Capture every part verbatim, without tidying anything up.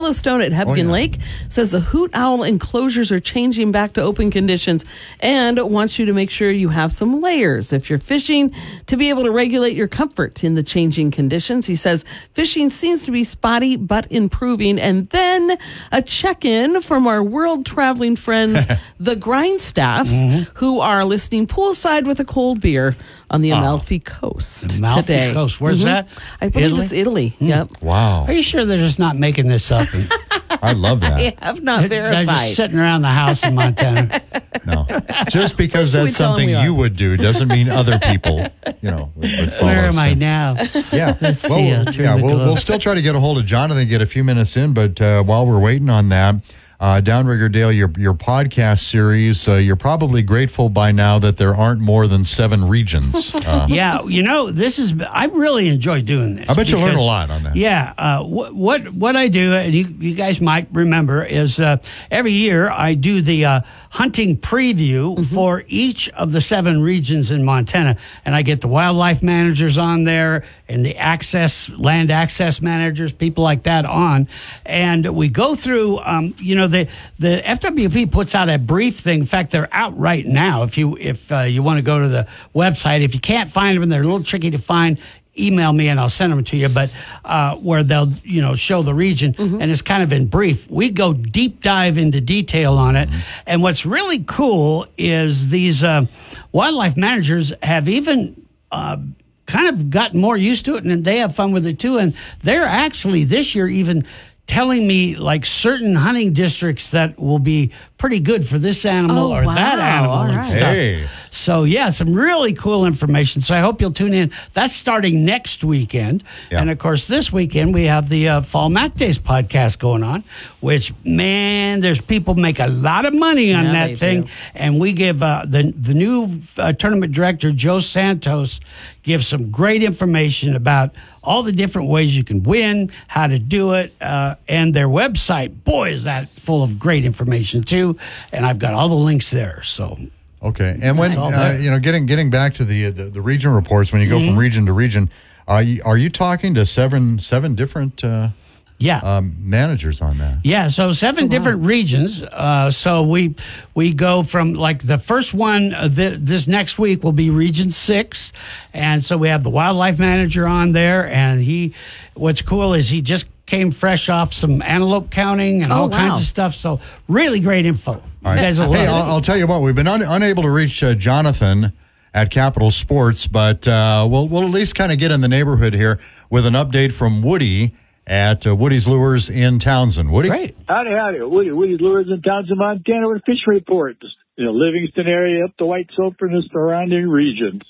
Yellowstone at Hebgen Oh, yeah. Lake says the hoot owl enclosures are changing back to open conditions and wants you to make sure you have some layers if you're fishing to be able to regulate your comfort in the changing conditions. He says fishing seems to be spotty but improving. And then a check-in from our world-traveling friends, the Grindstaffs, mm-hmm. who are listening poolside with a cold beer on the Amalfi oh. Coast the Amalfi today. Coast. Where's mm-hmm. that? I believe Italy? it's Italy. Mm. Yep. Wow. Are you sure they're just not making this up? I love that. I have not verified. They're just sitting around the house in Montana. No. Just because that's something you would do doesn't mean other people, you know, would, would follow. Where am so. I now? Yeah. Let's well, see. we'll, yeah, we'll, we'll still try to get a hold of Jonathan, get a few minutes in, but uh, while we're waiting on that, Uh, Downrigger Dale, your your podcast series, uh, you're probably grateful by now that there aren't more than seven regions. Uh, yeah, you know, this is, I really enjoy doing this. I bet because, you learn a lot on that. Yeah. Uh, wh- what what I do, and you, you guys might remember, is uh, every year I do the uh, hunting preview mm-hmm. for each of the seven regions in Montana. And I get the wildlife managers on there and the access, land access managers, people like that on. And we go through, um, you know, The, the F W P puts out a brief thing. In fact, they're out right now. If you if uh, you want to go to the website, if you can't find them, they're a little tricky to find. Email me and I'll send them to you. But uh, where they'll you know show the region mm-hmm. and it's kind of in brief. We go deep dive into detail on it. Mm-hmm. And what's really cool is these uh, wildlife managers have even. Uh, kind of gotten more used to it, and they have fun with it too. And they're actually this year even telling me like certain hunting districts that will be pretty good for this animal oh, or wow. that animal All and right. stuff. Hey. So yeah, some really cool information. So I hope you'll tune in. That's starting next weekend. Yeah. And of course, this weekend we have the uh, Fall Mac Days podcast going on, which man, there's people make a lot of money on Yeah, that they thing. do. And we give uh, the, the new uh, tournament director, Joe Santos, gives some great information about all the different ways you can win, how to do it, uh, and their website. Boy, is that full of great information too. And I've got all the links there. So okay, and when all uh, there. you know, getting getting back to the the, the region reports, when you go Mm-hmm. from region to region, are you, are you talking to seven seven different uh, yeah. um, managers on that? Yeah, so seven different regions. Uh, so we we go from like the first one uh, th- this next week will be Region Six, and so we have the wildlife manager on there, and he. What's cool is he just came fresh off some antelope counting and Oh, all wow. kinds of stuff. So really great info. All right. You guys will Hey, love I'll, it. I'll tell you what, we've been un- unable to reach uh, Jonathan at Capital Sports, but uh, we'll we'll at least kind of get in the neighborhood here with an update from Woody at uh, Woody's Lures in Townsend. Woody? Great. Howdy, howdy. Woody, Woody's Lures in Townsend, Montana with a fish report. You know, Livingston area up to White Sulphur and the surrounding regions.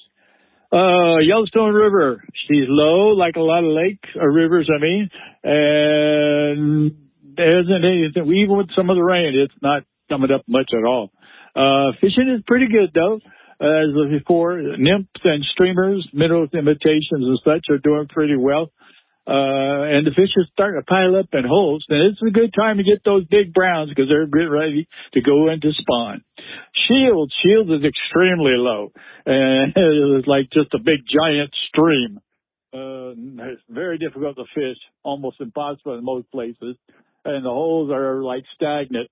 Uh, Yellowstone River, she's low like a lot of lakes, or rivers, I mean, and there isn't anything, even with some of the rain, it's not coming up much at all. Uh, fishing is pretty good though. As before, nymphs and streamers, mineral imitations and such are doing pretty well. Uh, and the fish are starting to pile up in holes. And it's a good time to get those big browns because they're getting ready to go into spawn. Shields, Shields is extremely low. And it's like just a big giant stream. Uh, it's very difficult to fish, almost impossible in most places. And the holes are like stagnant.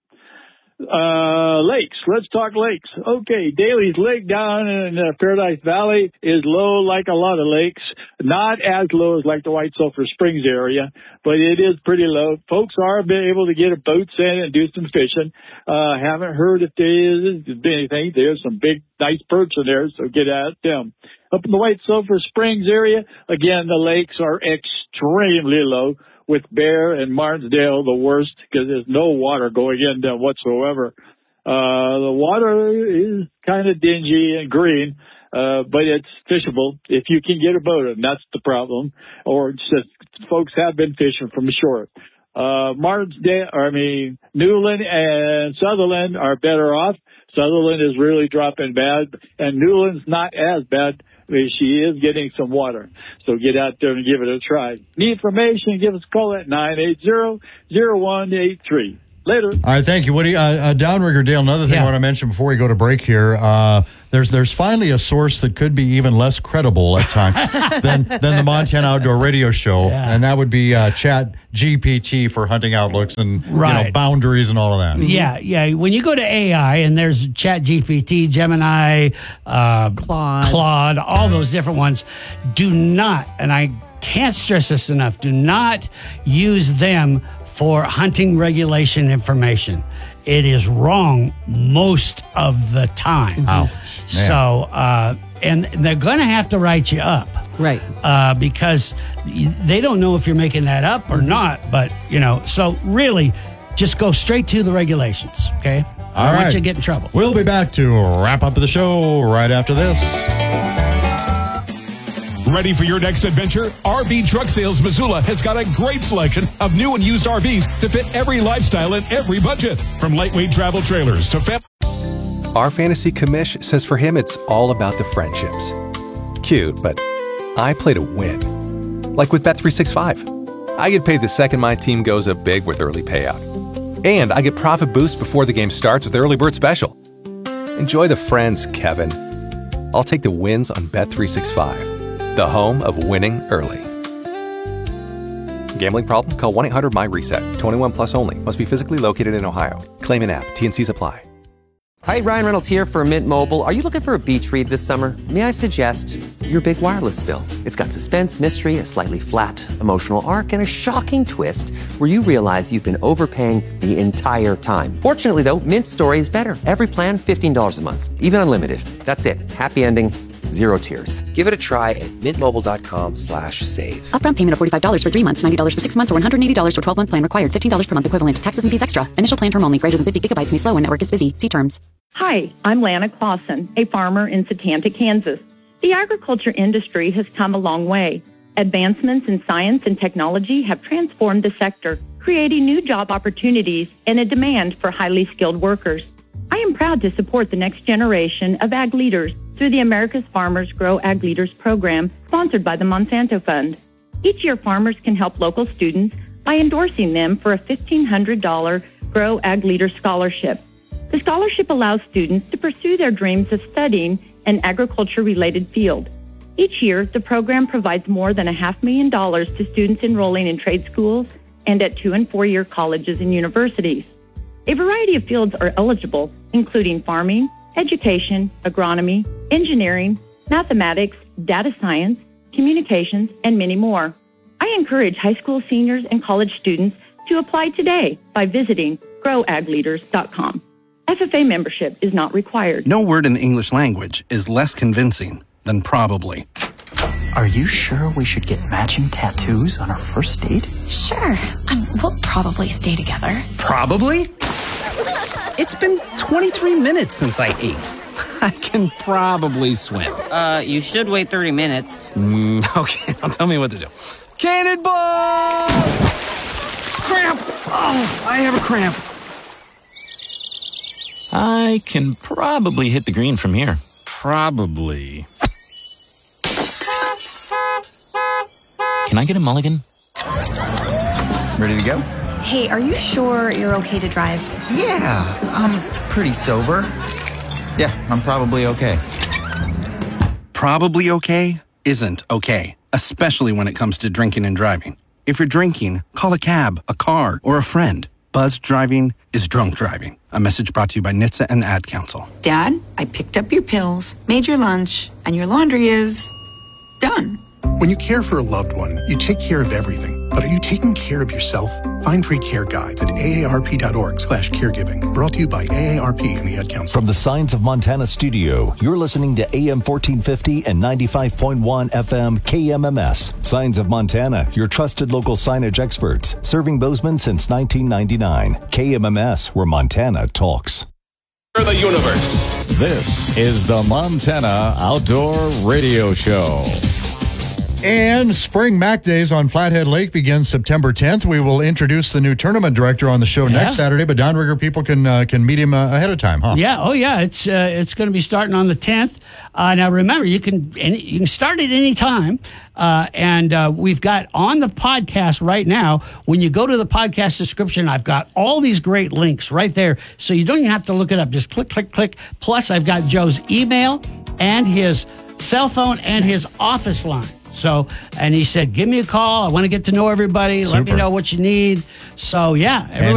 Uh, lakes. Let's talk lakes. Okay, Daly's Lake down in uh, Paradise Valley is low like a lot of lakes. Not as low as like the White Sulphur Springs area, but it is pretty low. Folks are able to get a boat in and do some fishing. Uh, haven't heard if there's anything. There's some big, nice perch in there, so get at them. Up in the White Sulphur Springs area, again, the lakes are extremely low, with Bear and Martinsdale the worst because there's no water going in them whatsoever. Uh, the water is kind of dingy and green, uh, but it's fishable if you can get a boat in. That's the problem. Or just folks have been fishing from shore. Uh, Martinsdale, I mean, Newland and Sutherland are better off. Sutherland is really dropping bad, and Newland's not as bad. She is getting some water. So get out there and give it a try. Need information, give us a call at nine eight zero, zero one eight three. Later. All right, thank you, Woody. Uh, uh, Downrigger Dale, another thing Yeah. I want to mention before we go to break here, uh, there's there's finally a source that could be even less credible at times than, than the Montana Outdoor Radio Show, Yeah. and that would be uh, Chat G P T for hunting outlooks and you know, Right. boundaries and all of that. Yeah, yeah. When you go to A I and there's Chat G P T, Gemini, uh, Claude. Claude, all those different ones, do not, and I can't stress this enough, do not use them for hunting regulation information. It is wrong most of the time. Ouch. So, uh, and they're going to have to write you up. Right. Uh, because y- they don't know if you're making that up or not. But, you know, so really just go straight to the regulations, okay? I All don't right. want you to get in trouble. We'll be back to wrap up the show right after this. Ready for your next adventure? R V Truck Sales Missoula has got a great selection of new and used R Vs to fit every lifestyle and every budget. From lightweight travel trailers to family. Our fantasy commish says for him it's all about the friendships. Cute, but I play to win. Like with Bet three sixty-five. I get paid the second my team goes up big with early payout. And I get profit boost before the game starts with Early Bird Special. Enjoy the friends, Kevin. I'll take the wins on Bet three sixty-five, the home of winning early. Gambling problem? Call one eight hundred M Y RESET. twenty-one plus only. Must be physically located in Ohio. Claim in app. T N Cs apply. Hi, Ryan Reynolds here for Mint Mobile. Are you looking for a beach read this summer? May I suggest your big wireless bill? It's got suspense, mystery, a slightly flat emotional arc, and a shocking twist where you realize you've been overpaying the entire time. Fortunately, though, Mint's story is better. Every plan, fifteen dollars a month, even unlimited. That's it. Happy ending, zero tears. Give it a try at mintmobile.com slash save. Upfront payment of forty-five dollars for three months, ninety dollars for six months, or one hundred eighty dollars for twelve-month plan required. fifteen dollars per month equivalent. Taxes and fees extra. Initial plan term only. Greater than fifty gigabytes may slow when network is busy. See terms. Hi, I'm Lana Clausen, a farmer in Setanta, Kansas. The agriculture industry has come a long way. Advancements in science and technology have transformed the sector, creating new job opportunities and a demand for highly skilled workers. I am proud to support the next generation of ag leaders through the America's Farmers Grow Ag Leaders program sponsored by the Monsanto Fund. Each year, farmers can help local students by endorsing them for a fifteen hundred dollars Grow Ag Leader scholarship. The scholarship allows students to pursue their dreams of studying an agriculture-related field. Each year, the program provides more than a half million dollars to students enrolling in trade schools and at two- and four-year colleges and universities. A variety of fields are eligible, including farming, education, agronomy, engineering, mathematics, data science, communications, and many more. I encourage high school seniors and college students to apply today by visiting grow ag leaders dot com. F F A membership is not required. No word in the English language is less convincing than probably. Are you sure we should get matching tattoos on our first date? Sure. Um, we'll probably stay together. Probably? It's been twenty-three minutes since I ate. I can probably swim. Uh, you should wait thirty minutes. Mm, okay, now tell me what to do. Cannonball! Cramp! Oh, I have a cramp. I can probably hit the green from here. Probably. Can I get a mulligan? Ready to go? Hey, are you sure you're okay to drive? Yeah, I'm pretty sober. Yeah, I'm probably okay. Probably okay isn't okay, especially when it comes to drinking and driving. If you're drinking, call a cab, a car, or a friend. Buzzed driving is drunk driving. A message brought to you by N H T S A and the Ad Council. Dad, I picked up your pills, made your lunch, and your laundry is done. When you care for a loved one, you take care of everything. But are you taking care of yourself? Find free care guides at A A R P dot org slash caregiving. Brought to you by A A R P and the Ad Council. From the Signs of Montana studio, you're listening to A M fourteen fifty and ninety-five point one F M K M M S. Signs of Montana, your trusted local signage experts, serving Bozeman since nineteen ninety-nine. K M M S, where Montana talks. The universe. This is the Montana Outdoor Radio Show. And Spring Mac Days on Flathead Lake begins September tenth. We will introduce the new tournament director on the show Yeah. next Saturday, but Downrigger people can uh, can meet him uh, ahead of time, huh? Yeah, oh yeah, it's uh, it's going to be starting on the tenth. Uh, now remember, you can any, you can start at any time, uh, and uh, we've got on the podcast right now. When you go to the podcast description, I've got all these great links right there, so you don't even have to look it up. Just click, click, click. Plus, I've got Joe's email and his cell phone and his office line. So, and he said, give me a call. I want to get to know everybody. Let me Super. know what you need. So, yeah, everybody.